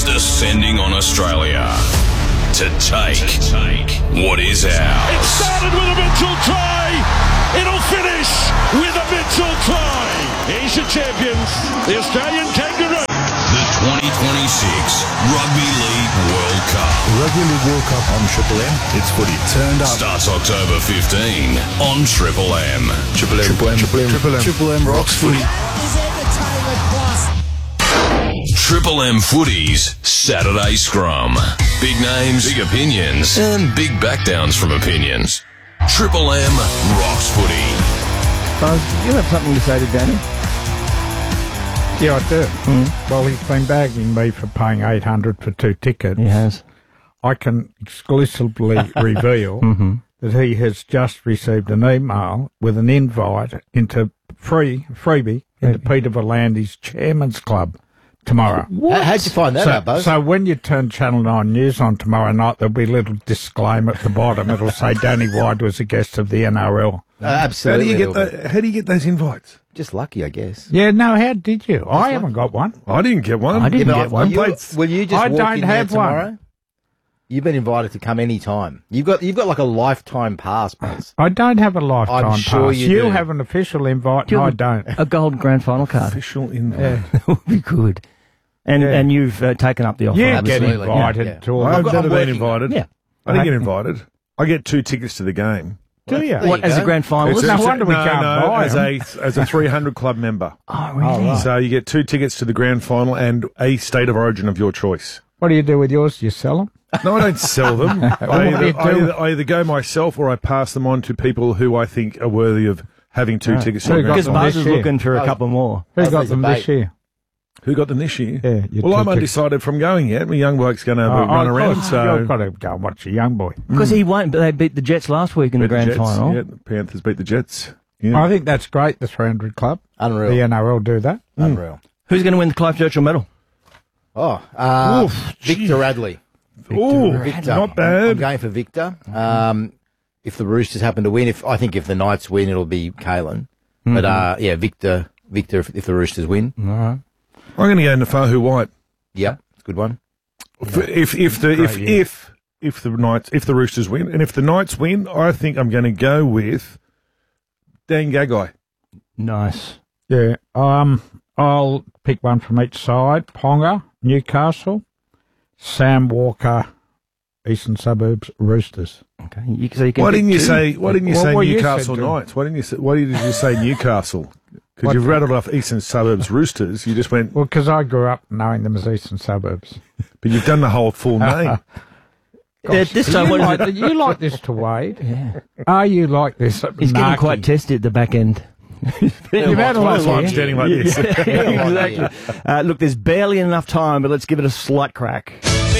descending on Australia to take what is ours. It started with a Mitchell try. It'll finish with a Mitchell try. Here's your champions, the Australian Kangaroo. The 2026 Rugby League World Cup. Rugby League World Cup on Triple M. It's footy turned up. Starts October 15 on Triple M. Triple M rocks footy. Triple M Footy's Saturday Scrum. Big names, big opinions, and big backdowns from opinions. Triple M rocks footy. Buzz, do you have something to say to Danny? Yeah, I do. Well, he's been bagging me for paying $800 for 2 tickets. He has. I can exclusively reveal that he has just received an email with an invite into freebie into Peter Volandi's Chairman's Club tomorrow. How'd you find that out, Buzz? So when you turn Channel 9 News on tomorrow night, there'll be a little disclaimer at the bottom. It'll say Danny White was a guest of the NRL. Absolutely. How do you get those invites? Just lucky, I guess. Yeah, no, how did you? I haven't got one. I didn't get one. I didn't get one. Will you just I walk don't in have there tomorrow? one. You've been invited to come any time. You've got like a lifetime pass, Buzz. I don't have a lifetime I'm sure pass. you do. have an official invite, and I don't. A gold grand final card. Official invite. That would be good. And you've taken up the offer. You get Absolutely. invited Yeah. to all I've that. never been working invited. Yeah. I didn't get invited. I get 2 tickets to the game. Do you? There What, you as go. a grand finalist? No wonder we no, can't buy as them. as a 300 club member. Oh, really? So you get 2 tickets to the grand final and a state of origin of your choice. What do you do with yours? Do you sell them? No, I don't sell them. What do you do? I either go myself or I pass them on to people who I think are worthy of having 2 tickets to Who the got grand Because them final. Buzz is this year? looking for a couple more. Who That's got the them debate. this year? Who got them this year? Yeah, you Well, I'm took it. undecided from going yet. My young bloke's going to run of around. course, So you've got to go and watch a young boy. Because he won't, but they beat the Jets last week in the Beat grand Jets. final. Yeah, the Panthers beat the Jets. Yeah. I think that's great, the 300 Club. Unreal. The NRL do that. Unreal. Who's going to win the Clive Churchill medal? Oh, Victor Radley. Oh, Victor. not I'm bad. going for Victor. If the Roosters happen to win, I think if the Knights win, it'll be Kalen. But yeah, Victor. If the Roosters win, All right. I'm going to go Nafahu White. yep, it's a good one. If the Roosters win, and if the Knights win, I think I'm going to go with Dan Gagai. Nice. Yeah. I'll pick one from each side. Ponga, Newcastle. Sam Walker, Eastern Suburbs, Roosters. Okay. So you can Why pick didn't you two. say? Why didn't you Well, say well, you Newcastle said to- Knights? Why didn't you say? Why did you say Newcastle? Because What you've the- rattled off Eastern Suburbs Roosters. You just went, Well, because I grew up knowing them as Eastern Suburbs. but you've done the whole full name. This time, what is it? You like this to Wade? Yeah. Are you like this? He's getting quite testy at the back end. You've had a lot That's why I'm here. standing like this. Exactly. Look, there's barely enough time, but let's give it a slight crack.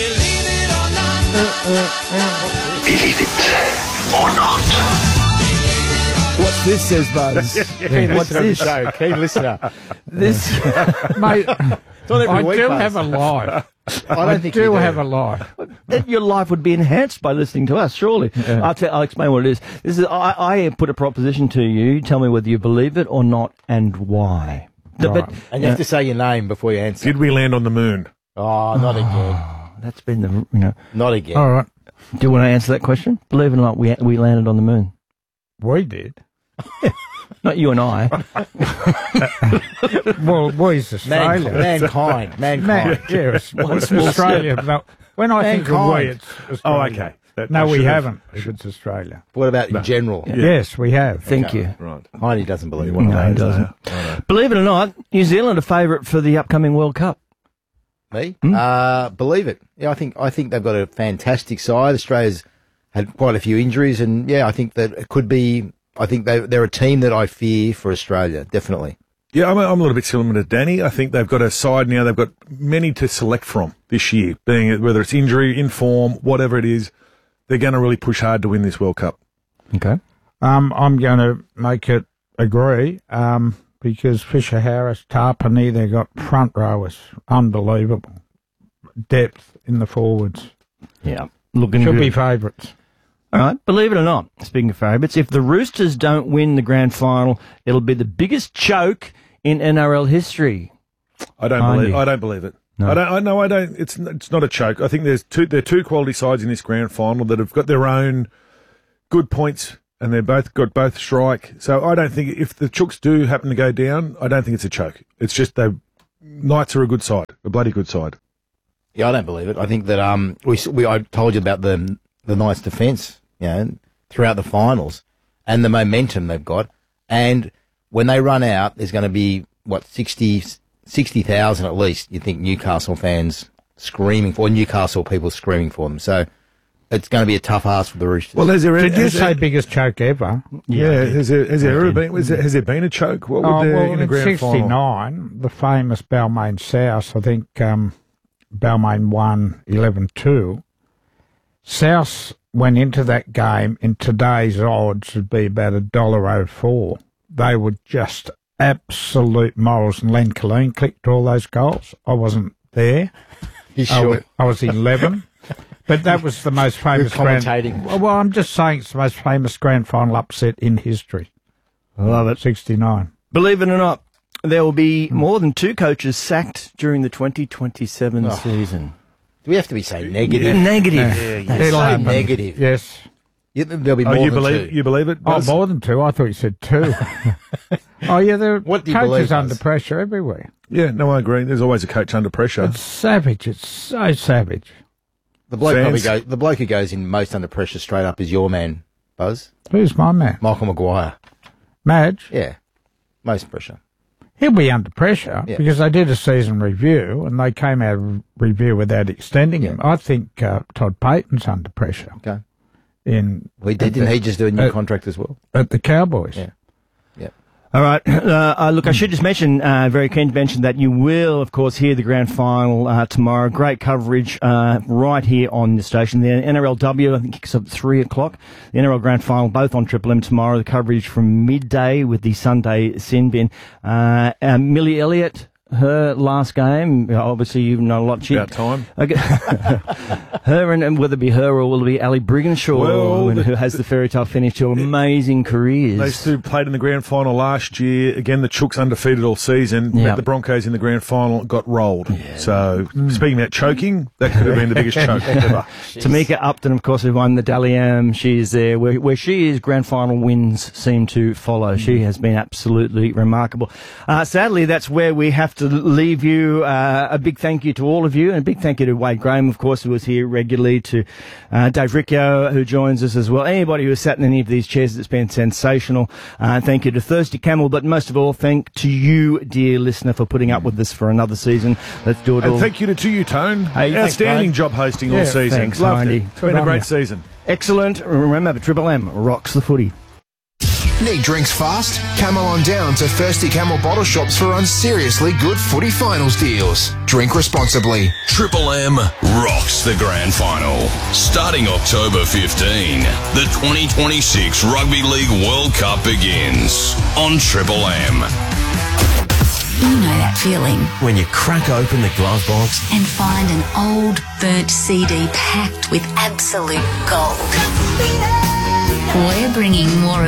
What's this, says Buzz? What's this? Keen listener. This Mate, Not every I week, do Buzz. have a life. I don't think you do have a life. your life would be enhanced by listening to us, surely. I'll explain what it is. This is I put a proposition to you. Tell me whether you believe it or not, and why. But And you have to say your name before you answer. Did we land on the moon? Oh, not again. that's been the Not again. All right. Do you want to answer that question? Believe it or not, we landed on the moon. We did. Not you and I. Well, we's Australia. Mankind. Yeah, it's Australia. But when I think of we, Mankind. it's Australia. Oh, okay. No, we haven't. If it's Australia. What about in general? Yes, we have. Thank you. Right. Heidi doesn't believe it. No, he doesn't. Believe it or not, New Zealand are favourite for the upcoming World Cup. Me? Believe it. Yeah, I think they've got a fantastic side. Australia's had quite a few injuries, and yeah, I think that it could be. I think they're a team that I fear for Australia, definitely. Yeah, I'm a little bit similar to Danny. I think they've got a side now. They've got many to select from this year, being it, whether it's injury, in form, whatever it is. They're going to really push hard to win this World Cup. Okay. I'm going to make it agree because Fisher Harris, Tarpany, they got front rowers. Unbelievable. Depth in the forwards. Yeah. Looking Should good. be favourites. All right. Believe it or not, speaking of favourites, if the Roosters don't win the grand final, it'll be the biggest choke in NRL history. I don't believe it. I don't. It's not a choke. I think there are two quality sides in this grand final that have got their own good points, and they've both strike. So I don't think if the Chooks do happen to go down, I don't think it's a choke. It's just Knights are a good side, a bloody good side. Yeah, I don't believe it. I think that I told you about the Knights' defence, throughout the finals and the momentum they've got, and when they run out, there's going to be 60,000 at least. You think Newcastle fans screaming for Newcastle people screaming for them. So it's going to be a tough ask for the Roosters. Well, did you say biggest choke ever? Yeah, has there been a choke? What would there in a grand final? 69, the famous Balmain South, I think Balmain won 11-2. South went into that game, in today's odds would be about $1.04. They were just absolute morals, and Len Colleen clicked all those goals. I wasn't there. You sure? I was 11. But that was the most famous commentating. Well, I'm just saying it's the most famous grand final upset in history. I love it. 69. Believe it or not, there will be more than 2 coaches sacked during the 2027 season. Do we have to be saying negative? Negative. It'll happen. Negative. Yes. There'll be more than 2. You believe it? Buzz? Oh, more than 2. I thought you said 2. Oh, yeah, there are What do you coaches believe, under Buzz? pressure everywhere. Yeah, no, I agree. There's always a coach under pressure. It's savage. It's so savage. The bloke Fans. the bloke who goes in most under pressure straight up is your man, Buzz. Who's my man? Michael Maguire. Madge? Yeah. Most pressure. He'll be under pressure because they did a season review and they came out of review without extending him. I think Todd Payton's under pressure. Okay. Didn't he just do a new contract as well? At the Cowboys. Yeah. Yeah. All right. Look, I should just mention, very keen to mention that you will, of course, hear the grand final tomorrow. Great coverage right here on the station. The NRLW, I think, kicks off at 3 o'clock. The NRL grand final, both on Triple M tomorrow. The coverage from midday with the Sunday sin bin. Millie Elliott, her last game, obviously you know a lot. About time. Her and whether it be her or will it be Ali Brigginshaw, who has the fairy tale finish to amazing careers. Those two played in the grand final last year. Again, the Chooks undefeated all season. Yep. The Broncos in the grand final got rolled. Yeah. So, speaking about choking, that could have been the biggest choke ever. Tamika Upton, of course, who won the Dally M. She is there. Where she is, grand final wins seem to follow. She has been absolutely remarkable. Sadly, that's where we have to leave you. A big thank you to all of you, and a big thank you to Wade Graham, of course, who was here regularly, to Dave Riccio, who joins us as well. Anybody who has sat in any of these chairs, it's been sensational. Thank you to Thirsty Camel, but most of all, thank to you, dear listener, for putting up with us for another season. Let's do it all. And thank you to you, Tone. Hey, outstanding job hosting all season. Thanks, Loved Hindy. it. It's been a great season. Excellent. Remember, Triple M rocks the footy. Need drinks fast? Camel on down to Thirsty Camel bottle shops for unseriously good footy finals deals. Drink responsibly. Triple M rocks the grand final. Starting October 15, the 2026 Rugby League World Cup begins on Triple M. You know that feeling when you crack open the glove box and find an old, burnt CD packed with absolute gold. We're bringing more of